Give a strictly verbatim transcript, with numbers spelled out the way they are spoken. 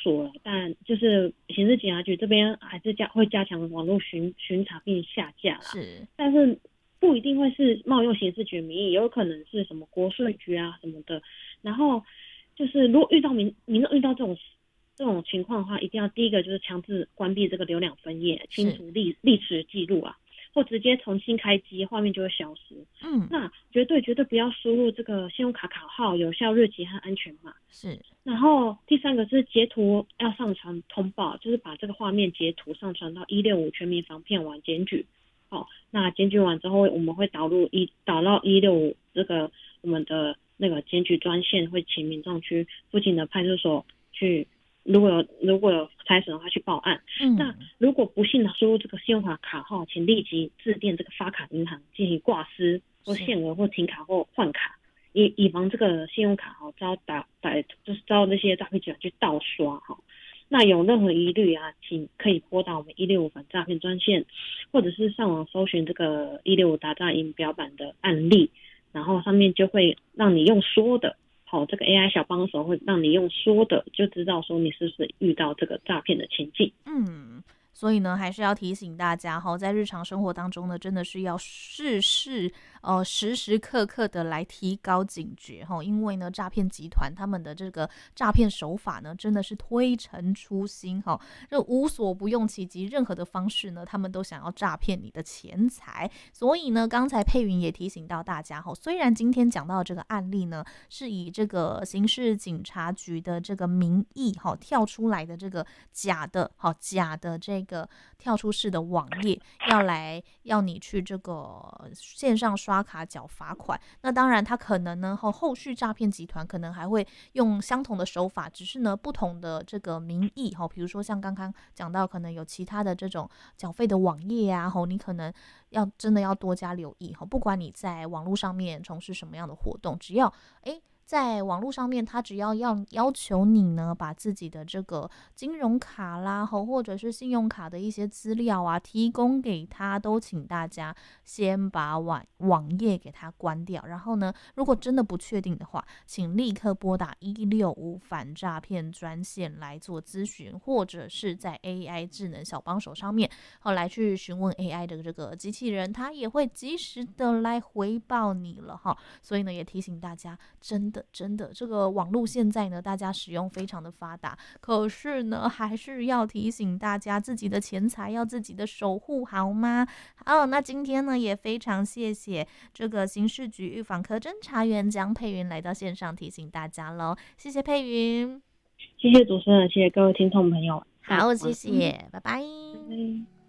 锁了，但就是刑事警察局这边还是加会加强网络巡巡查并下架啦。 是， 但是不一定会是冒用刑事局名义，也有可能是什么国税局啊什么的。然后就是如果遇到民民众遇到这种这种情况的话，一定要第一个就是强制关闭这个流量分页，清除历历史记录啊，或直接重新开机，画面就会消失。 嗯， 那绝对绝对不要输入这个信用卡卡号、有效日期和安全码。 是， 然后第三个是截图要上传通报，就是把这个画面截图上传到一六五全民防骗网检举。哦，那检举完之后，我们会导入一导到一六五这个我们的那个检举专线，会请民众去附近的派出所去，如果有如果有财损的话去报案。 嗯， 那如果不幸的输入这个信用卡卡号，请立即致电这个发卡银行进行挂失或限额或停卡或换卡，以以防这个信用卡哈遭打打就是遭那些诈骗集团去盗刷哈。那有任何疑虑啊，请可以拨打我们一六五反诈骗专线，或者是上网搜寻这个一六五打诈影表版的案例，然后上面就会让你用说的，好，这个 A I 小帮手会让你用说的就知道说你是不是遇到这个诈骗的情境。 嗯。所以呢，还是要提醒大家哈，在日常生活当中呢，真的是要事事呃时时刻刻的来提高警觉哈，因为呢，诈骗集团他们的这个诈骗手法呢，真的是推陈出新哈，就无所不用其极，任何的方式呢，他们都想要诈骗你的钱财。所以呢，刚才佩云也提醒到大家哈，虽然今天讲到的这个案例呢，是以这个刑事警察局的这个名义哈跳出来的这个假的哈假的这个。个跳出式的网页要来要你去这个线上刷卡缴罚款，那当然他可能呢后后续诈骗集团可能还会用相同的手法，只是呢不同的这个名义哈，比如说像刚刚讲到可能有其他的这种缴费的网页啊，你可能要真的要多加留意哈，不管你在网络上面从事什么样的活动，只要哎。在网络上面，他只要要要求你呢，把自己的这个金融卡啦，或者是信用卡的一些资料啊，提供给他，都请大家先把网网页给他关掉。然后呢，如果真的不确定的话，请立刻拨打一六五反诈骗专线来做咨询，或者是在 A I 智能小帮手上面，后来去询问 A I 的这个机器人，他也会及时的来回报你了哈。所以呢，也提醒大家，真的。真的，这个网络现在呢，大家使用非常的发达，可是呢，还是要提醒大家，自己的钱财要自己的守护好吗？好，那今天呢，也非常谢谢这个刑事局预防科侦查员江佩云来到线上提醒大家喽，谢谢佩云， 谢谢主持人，谢谢各位听众朋友， 好，谢谢，拜拜。 拜拜。